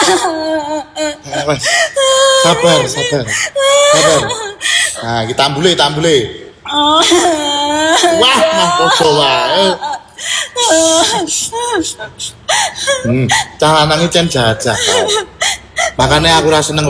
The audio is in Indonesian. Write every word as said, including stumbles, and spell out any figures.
Eh, wes. Sabar, sabar. Sabar. Nah, kita ambule, kita ambule. Wah, mah podo wae. Hmm, cah lanang iki cen jajah. Makanya aku ra seneng